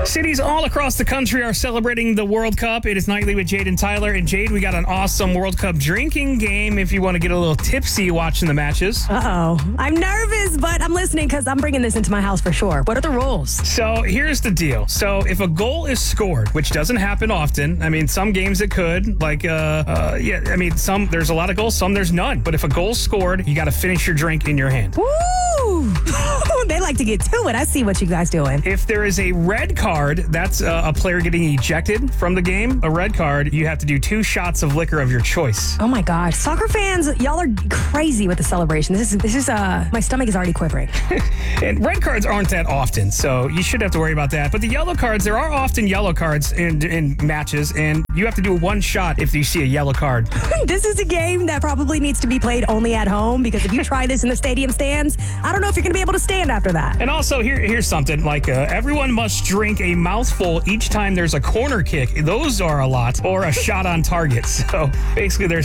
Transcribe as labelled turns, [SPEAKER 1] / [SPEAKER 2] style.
[SPEAKER 1] Cities all across the country are celebrating the World Cup. It is Nightly with Jade and Tyler. And Jade, we got an awesome World Cup drinking game if you want to get a little tipsy watching the matches.
[SPEAKER 2] Uh-oh. I'm nervous, but I'm listening because I'm bringing this into my house for sure. What are the rules?
[SPEAKER 1] So here's the deal. So if a goal is scored, which doesn't happen often, I mean, some games it could, like, some, there's a lot of goals, some there's none. But if a goal's scored, you got to finish your drink in your hand.
[SPEAKER 2] Woo! They like to get to it. I see what you guys doing.
[SPEAKER 1] If there is a red card, that's a player getting ejected from the game. A red card, you have to do 2 shots of liquor of your choice.
[SPEAKER 2] Oh my God. Soccer fans, y'all are crazy with the celebration. This is my stomach is already quivering.
[SPEAKER 1] And red cards aren't that often, so you shouldn't have to worry about that. But the yellow cards, there are often yellow cards in matches, and you have to do 1 shot if you see a yellow card.
[SPEAKER 2] This is a game that probably needs to be played only at home, because if you try this in the stadium stands, I don't know if you're going to be able to stand after that.
[SPEAKER 1] And also, here's something, like everyone must drink a mouthful each time there's a corner kick. Those are a lot, or a shot on target. So basically, there's